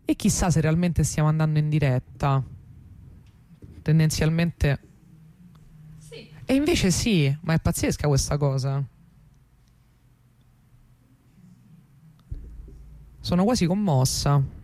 E chissà se realmente stiamo andando in diretta. Tendenzialmente Sì. e invece sì, ma è pazzesca questa cosa. Sono quasi commossa.